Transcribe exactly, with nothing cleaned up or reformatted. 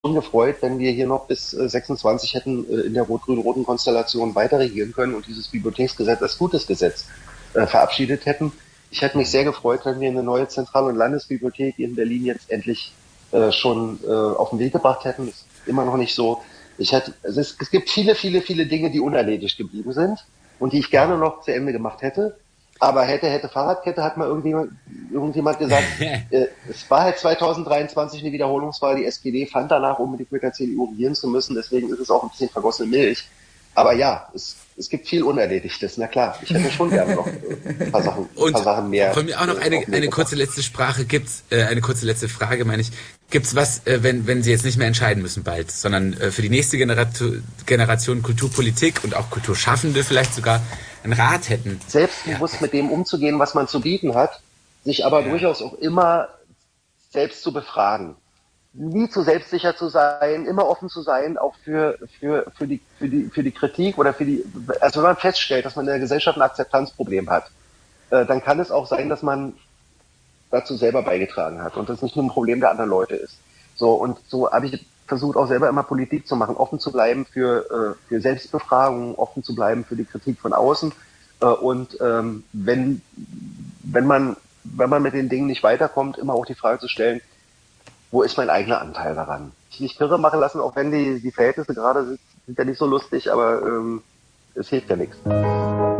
gefreut, wenn wir hier noch bis äh, sechsundzwanzig hätten äh, in der rot-grün-roten Konstellation weiter regieren können und dieses Bibliotheksgesetz als gutes Gesetz äh, verabschiedet hätten. Ich hätte mich sehr gefreut, wenn wir eine neue Zentral- und Landesbibliothek in Berlin jetzt endlich äh, schon äh, auf den Weg gebracht hätten. Ist immer noch nicht so. Ich hätte, also es, es gibt viele, viele, viele Dinge, die unerledigt geblieben sind und die ich gerne noch zu Ende gemacht hätte. Aber hätte, hätte Fahrradkette, hat mal irgendjemand, irgendjemand gesagt, äh, es war halt zweitausenddreiundzwanzig eine Wiederholungswahl, die S P D fand danach unbedingt mit der C D U regieren zu müssen, deswegen ist es auch ein bisschen vergossene Milch. Aber ja, es, es gibt viel Unerledigtes, na klar. Ich hätte schon gerne noch äh, ein paar Sachen, ein paar Und Sachen mehr von mir auch noch äh, auf eine, den Weg eine gebracht. kurze letzte Sprache gibt's, äh, eine kurze letzte Frage, meine ich. Gibt's was, äh, wenn, wenn Sie jetzt nicht mehr entscheiden müssen bald, sondern äh, für die nächste Generation, Generation Kulturpolitik und auch Kulturschaffende vielleicht sogar einen Rat hätten? Ja, Selbstbewusst mit dem umzugehen, was man zu bieten hat, sich aber ja, durchaus auch immer selbst zu befragen. Nie zu selbstsicher zu sein, immer offen zu sein, auch für, für, für, die, für, die, für die Kritik oder für die, also wenn man feststellt, dass man in der Gesellschaft ein Akzeptanzproblem hat, äh, dann kann es auch sein, dass man dazu selber beigetragen hat und das nicht nur ein Problem der anderen Leute ist. So, und so habe ich versucht, auch selber immer Politik zu machen, offen zu bleiben für, äh, für Selbstbefragung, offen zu bleiben für die Kritik von außen. Äh, und ähm, wenn, wenn man, wenn man mit den Dingen nicht weiterkommt, immer auch die Frage zu stellen, wo ist mein eigener Anteil daran? Ich nicht kirre machen lassen, auch wenn die, die Verhältnisse gerade sind, sind ja nicht so lustig, aber ähm, es hilft ja nichts.